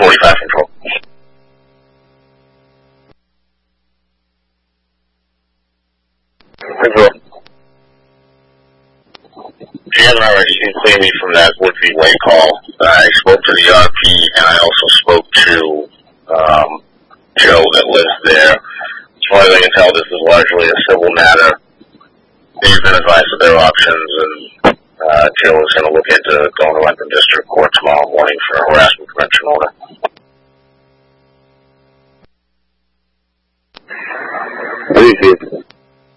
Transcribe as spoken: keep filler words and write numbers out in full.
forty-five control. Control. If you haven't already, you can clear me from that Woodby Way call. I spoke to the R P, and I also spoke to um, Joe that lives there. As far as I can tell, this is largely a civil matter. They've been advised of their options, and uh, Joe is going to look into going to Wentworth District Court tomorrow morning for a harassment prevention order. Please,